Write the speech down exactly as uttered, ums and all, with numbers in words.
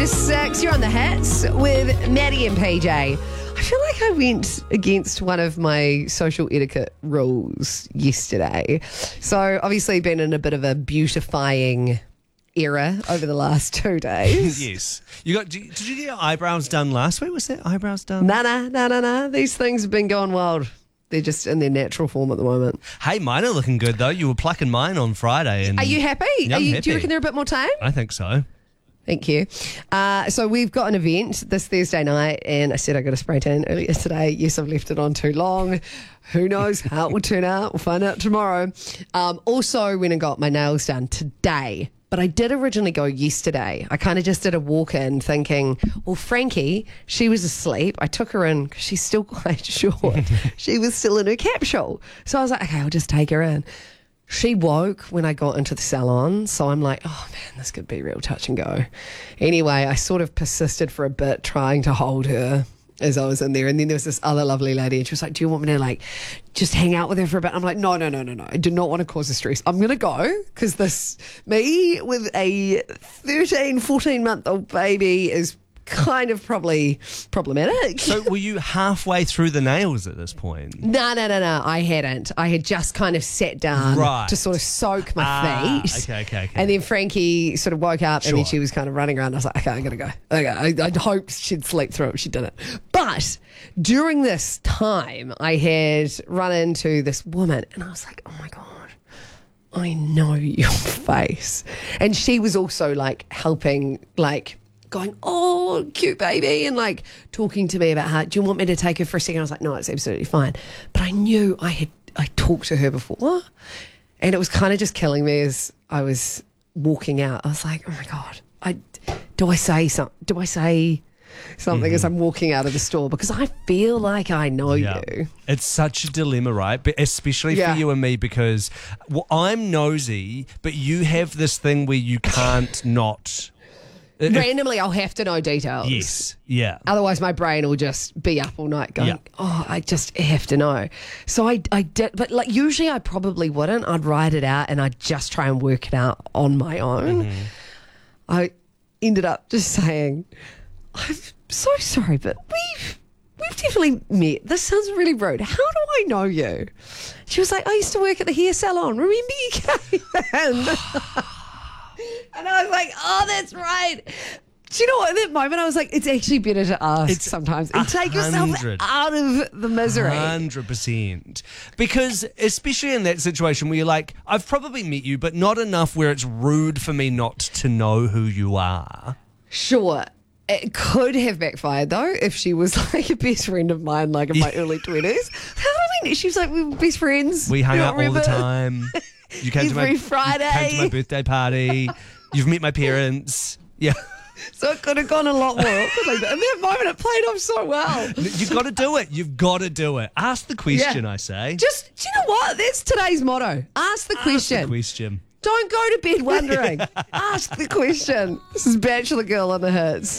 six. You're on the hits with Maddie and P J. I feel like I went against one of my social etiquette rules yesterday. So obviously been in a bit of a beautifying era over the last two days. Yes. You got? Did you get your eyebrows done last week? Was that eyebrows done? Nah, nah, nah, nah, nah. These things have been going wild. They're just in their natural form at the moment. Hey, mine are looking good though. You were plucking mine on Friday. And Are you happy? Yeah, Are I'm you, happy. Do you reckon they're a bit more tame? I think so. Thank you. Uh, so we've got an event this Thursday night, and I said I got a spray tan earlier today. Yes, I've left it on too long. Who knows how it will turn out? We'll find out tomorrow. Um, also went and got my nails done today. But I did originally go yesterday. I kind of just did a walk-in thinking, well, Frankie, she was asleep. I took her in because she's still quite short. She was still in her capsule. So I was like, okay, I'll just take her in. She woke when I got into the salon, so I'm like, oh man, this could be real touch and go. Anyway, I sort of persisted for a bit trying to hold her as I was in there, and then there was this other lovely lady, and she was like, do you want me to like just hang out with her for a bit? I'm like, no, no, no, no, no. I do not want to cause a stress. I'm going to go because this, me with a thirteen, fourteen month old baby is kind of probably problematic. So were you halfway through the nails at this point? No, no, no, no. I hadn't. I had just kind of sat down Right. to sort of soak my Ah, feet. okay, okay, okay. And then Frankie sort of woke up and then Sure. she was kind of running around. I was like, okay, I gotta go. Okay, I, I'd hoped she'd sleep through it. She didn't. But during this time, I had run into this woman and I was like, oh my God, I know your face. And she was also like helping, like, going, oh, cute baby, and like talking to me about how, do you want me to take her for a second? I was like, no, it's absolutely fine. But I knew I had, I talked to her before, and it was kind of just killing me as I was walking out. I was like, oh my God, I, do I say something? Do I say something mm-hmm. as I'm walking out of the store? Because I feel like I know Yeah. you. It's such a dilemma, right? But especially Yeah. for you and me, because well, I'm nosy, but you have this thing where you can't not. If- Randomly, I'll have to know details. Yes. Yeah. Otherwise, my brain will just be up all night going, Yeah. oh, I just have to know. So I, I did, but like usually I probably wouldn't. I'd write it out and I'd just try and work it out on my own. Mm-hmm. I ended up just saying, I'm so sorry, but we've we've definitely met. This sounds really rude. How do I know you? She was like, I used to work at the hair salon. Remember you came in? And I was like, oh, that's right. Do you know what? At that moment, I was like, it's actually better to ask It's sometimes and take yourself hundred. out of the misery. Hundred percent. Because especially in that situation where you're like, I've probably met you, but not enough where it's rude for me not to know who you are. Sure. It could have backfired, though, if she was like a best friend of mine, like in my early twenties. How did I mean? She was like, we were best friends. We hung You out don't all the remember? time. You came to my Every Friday. You came to my birthday party. You've met my parents. Yeah. So it could have gone a lot more. Like, in that moment, it played off so well. You've got to do it. You've got to do it. Ask the question, Yeah. I say. Just, do you know what? That's today's motto. Ask the question. Ask the question. Don't go to bed wondering. Ask the question. This is Bachelor Girl on the Hits.